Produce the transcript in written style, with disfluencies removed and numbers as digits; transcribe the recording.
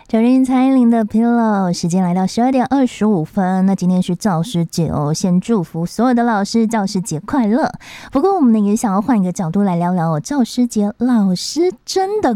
九零蔡依林的 Pillow， 时间来到12:25。那今天是教师节哦，先祝福所有的老师教师节快乐。不过我们呢也想要换一个角度来聊聊哦，教师节老师真的